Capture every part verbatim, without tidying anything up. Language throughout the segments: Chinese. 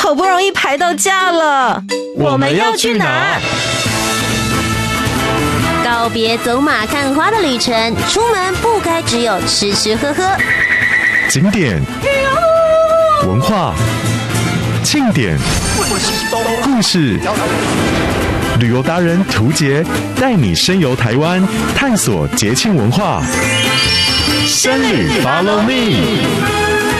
好不容易排到假了， 我们要去哪？ 告别走马看花的旅程，出门不该只有吃吃喝喝。 景点、文化、庆典、故事，旅游达人涂杰带你深游台湾，探索节庆文化。深旅 Follow Me。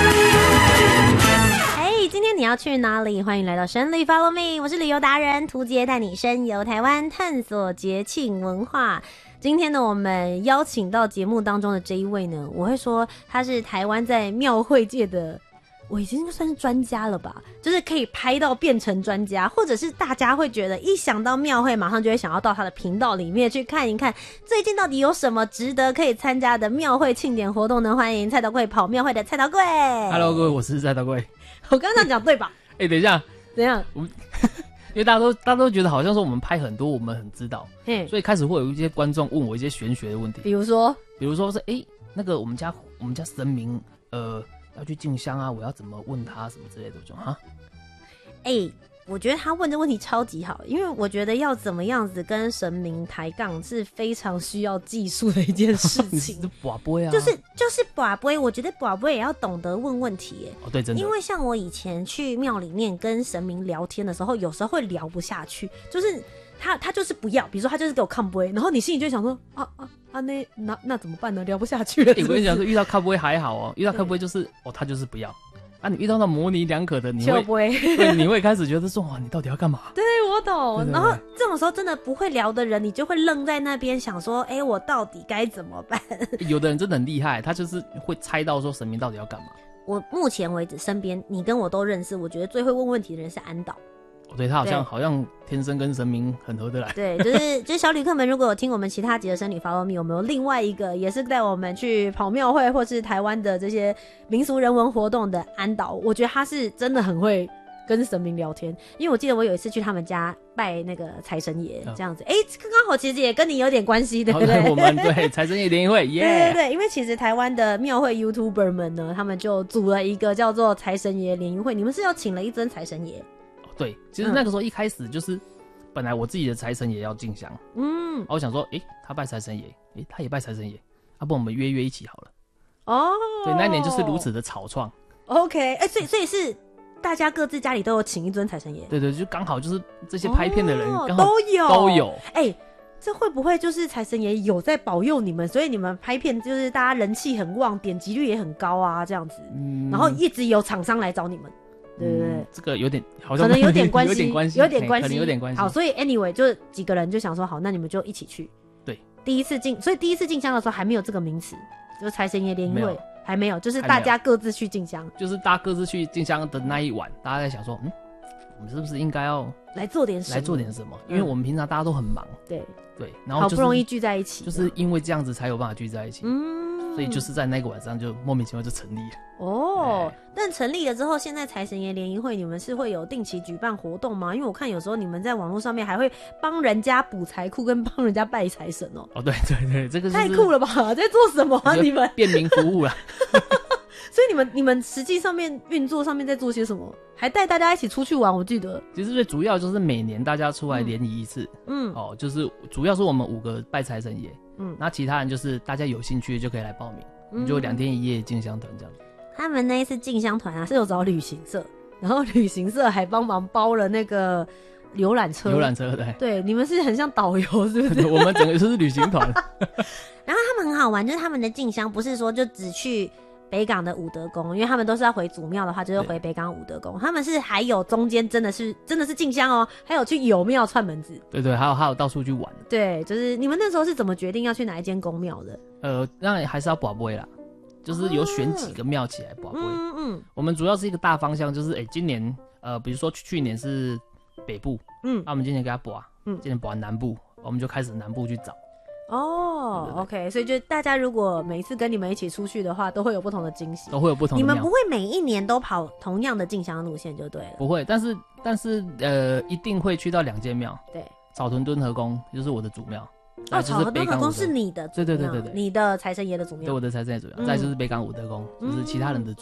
你要去哪里？欢迎来到深旅 Follow Me， 我是旅游达人涂杰，带你深游台湾，探索节庆文化。今天呢，我们邀请到节目当中的这一位呢，我会说他是台湾在庙会界的，我已经算是专家了吧，就是可以拍到变成专家，或者是大家会觉得一想到庙会马上就会想要到他的频道里面去看一看最近到底有什么值得可以参加的庙会庆典活动呢？欢迎蔡桃贵跑庙会的蔡桃贵。 Hello 各位，我是蔡桃贵。 我刚刚讲对吧？ 哎、欸，等一下， 怎样？ 因为大家都大家都觉得好像说我们拍很多，我们很知道，所以开始会有一些观众问我一些玄学的问题， 比如说， 比如说是哎、欸，那个我们家我们家神明呃要去进香啊，我要怎么问他什么之类的，我就哈， 哎、欸。我觉得他问这问题超级好，因为我觉得要怎么样子跟神明抬杠是非常需要技术的一件事情。 你是拔杯啊， 就是就是拔杯，我觉得拔杯也要懂得问问题耶。 哦，对，真的。因为像我以前去庙里面跟神明聊天的时候，有时候会聊不下去，就是他他就是不要，比如说他就是给我看杯，然后你心里就想说啊啊啊那那那怎么办呢？聊不下去了是不是。 我跟你讲说，遇到看杯还好哦，遇到看杯就是哦他就是不要。啊，你遇到那模棱两可的，你会对，你会开始觉得说哇，你到底要干嘛？ 对，我懂。对对对，然后这种时候真的不会聊的人，你就会愣在那边想说，哎、欸，我到底该怎么办？ 有的人真的很厉害，他就是会猜到说神明到底要干嘛。 我目前为止身边你跟我都认识，我觉得最会问问题的人是安导。 对，他好像好像天生跟神明很合得来。 对，就是就是小旅客们，如果有听我们其他集的深旅 Follow Me， 我们有另外一个也是带我们去跑庙会或是台湾的这些民俗人文活动的安导，我觉得他是真的很会跟神明聊天。因为我记得我有一次去他们家拜那个财神爷，这样子，哎、嗯，刚刚好其实也跟你有点关系，对不对？ 我们对财神爷联谊会，耶、yeah ！ 对对对，因为其实台湾的庙会 YouTuber 们呢，他们就组了一个叫做财神爷联谊会，你们是要请了一尊财神爷。 对，其实那个时候一开始就是，本来我自己的财神也要进香，嗯，啊、我想说，哎、欸，他拜财神爷，哎、欸，他也拜财神爷，要、啊、不然我们约约一起好了。哦，对，那一年就是如此的草创。 OK， 哎、欸，所以所以是大家各自家里都有请一尊财神爷。 对对，就刚好就是这些拍片的人刚好都有都有。 哎、欸，这会不会就是财神爷有在保佑你们，所以你们拍片就是大家人气很旺，点击率也很高啊，这样子，嗯、然后一直有厂商来找你们。对对对、嗯， 这个有点好像可能有点关系， 有点关系， 有点关系， 可能有点关系。 好，所以 anyway 就几个人就想说，好，那你们就一起去。 对， 第一次进，所以第一次进香的时候还没有这个名词，就是财神爷联谊会还没有，就是大家各自去进香， 就是大家各自去进香的那一晚，大家在想说，嗯，我们是不是应该要来做点什么？ 来做点什么？因为我们平常大家都很忙， 对对，然后、就是、 好不容易聚在一起， 就是因为这样子才有办法聚在一起。嗯。所以就是在那个晚上就莫名其妙就成立了哦。但成立了之后，现在财神爷联谊会你们是会有定期举办活动吗？因为我看有时候你们在网络上面还会帮人家补财库跟帮人家拜财神哦。 哦，对对对，这个、就是、 太酷了吧！在做什么啊？你们便民服务啊。 所以你们你们实际上面运作上面在做些什么？还带大家一起出去玩，我记得。 其实最主要就是每年大家出来联谊一次，嗯，哦，就是主要是我们五个拜财神爷。嗯，那其他人就是大家有兴趣就可以来报名，嗯、就两天一夜进香团这样。 他们那一次进香团啊是有找旅行社，然后旅行社还帮忙包了那个游览车。 游览车对。 对，你们是很像导游是不是？ 我们整个就是旅行团。 然后他们很好玩，就是他们的进香不是说就只去北港的武德宫，因为他们都是要回祖庙的话，就是回北港武德宫。他们是还有中间真的是真的是进香哦，还有去有庙串门子。 对对，还有还有到处去玩。 对，就是你们那时候是怎么决定要去哪一间宫庙的？ 呃，那还是要拔杯啦，就是有选几个庙起来拔杯。嗯嗯。我们主要是一个大方向，就是哎、欸，今年呃，比如说去年是北部，嗯，那我们今年给他拔，嗯，今年拔南部，我们就开始南部去找。 哦、oh, ，OK， 所以就大家如果每一次跟你们一起出去的话，都会有不同的惊喜， 都会有不同的。 你们不会每一年都跑同样的进香路线就对了。 不会，但是但是呃，一定会去到两间庙。 对， 草屯敦和宫就是我的主庙。 哦，草屯敦和宫是你的主庙， 对对对对对， 你的财神爷的主庙， 对，我的财神爷主庙。嗯、再就是北港武德宫，就是其他人的主庙。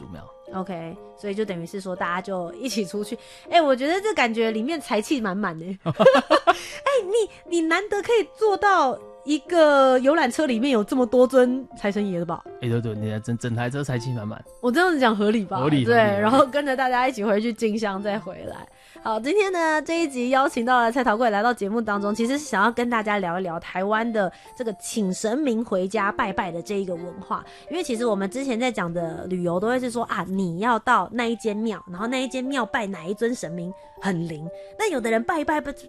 OK， 所以就等于是说大家就一起出去。哎、欸，我觉得这感觉里面财气满满的。哎、欸，你你难得可以做到一个游览车里面有这么多尊财神爷的吧？ 哎、欸，对对，你的整整台车财气满满。 我这样子讲合理吧？ 合理。 对，然后跟着大家一起回去进香再回来。好，今天呢这一集邀请到了蔡桃贵来到节目当中，其实是想要跟大家聊一聊台湾的这个请神明回家拜拜的这一个文化。因为其实我们之前在讲的旅游都会是说啊，你要到那一间庙，然后那一间庙拜哪一尊神明很灵。那有的人拜一拜